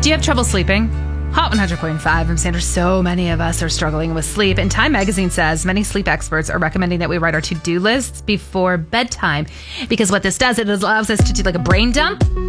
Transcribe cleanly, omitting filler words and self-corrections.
Do you have trouble sleeping? Hot 100.5, I'm Sandra. So many of us are struggling with sleep, and Time Magazine says many sleep experts are recommending that we write our to-do lists before bedtime, because what this does, it allows us to do like a brain dump